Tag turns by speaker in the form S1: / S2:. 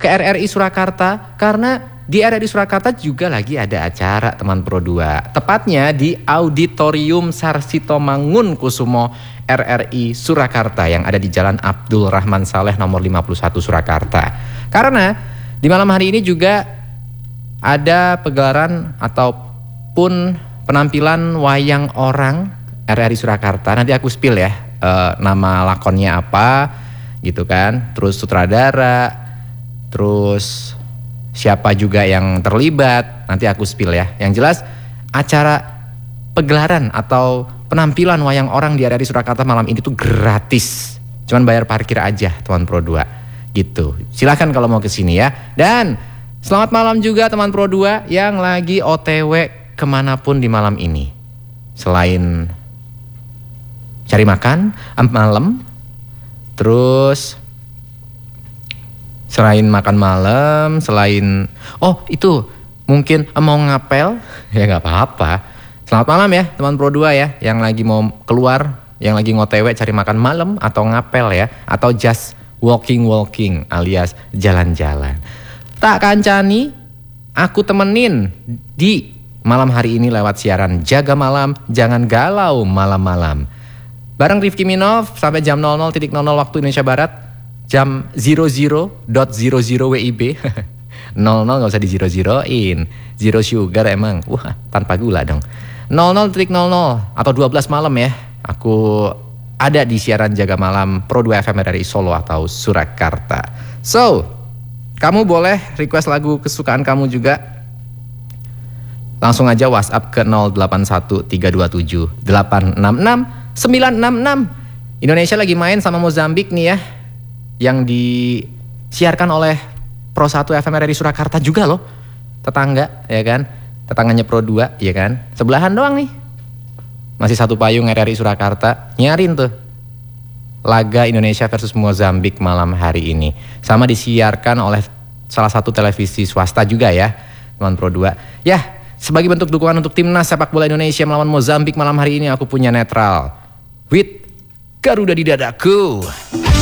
S1: ke RRI Surakarta karena di RRI Surakarta juga lagi ada acara teman Pro 2. Tepatnya di Auditorium Sarsito Mangunkusumo RRI Surakarta yang ada di Jalan Abdul Rahman Saleh nomor 51 Surakarta. Karena di malam hari ini juga ada pegelaran ataupun penampilan wayang orang RRI Surakarta. Nanti aku spill ya nama lakonnya apa gitu kan. Terus sutradara, terus siapa juga yang terlibat, nanti aku spill ya. Yang jelas acara pegelaran atau penampilan wayang orang di RRI Surakarta malam ini tuh gratis. Cuman bayar parkir aja teman Pro 2 gitu. Silahkan kalau mau kesini ya. Dan selamat malam juga teman Pro 2 yang lagi OTW kemanapun di malam ini. Selain cari makan malam, terus selain makan malam, selain itu mungkin mau ngapel, ya nggak apa-apa. Selamat malam ya teman Pro 2 ya, yang lagi mau keluar, yang lagi ngotw cari makan malam atau ngapel ya, atau just walking alias jalan-jalan. Tak kancani, aku temenin di malam hari ini lewat siaran Jaga Malam, Jangan Galau Malam-Malam. Bareng Rifki Minov sampai jam 00.00 waktu Indonesia Barat. Jam 00.00 WIB 00 gak usah di zero-zeroin. Zero sugar emang. Wah tanpa gula dong. 00.00 atau 12 malam ya. Aku ada di siaran Jaga Malam Pro 2 FM dari Solo atau Surakarta. So, kamu boleh request lagu kesukaan kamu juga. Langsung aja WhatsApp ke 081327866966. Indonesia lagi main sama Mozambik nih ya, yang disiarkan oleh Pro 1 FM RRI Surakarta juga loh. Tetangga ya kan, tetangganya Pro 2 ya kan, sebelahan doang nih. Masih satu payung RRI Surakarta, nyarin tuh laga Indonesia versus Mozambik malam hari ini. Sama disiarkan oleh salah satu televisi swasta juga ya, teman Pro 2. Ya, sebagai bentuk dukungan untuk timnas sepak bola Indonesia melawan Mozambik malam hari ini, aku punya netral with Garuda di dadaku.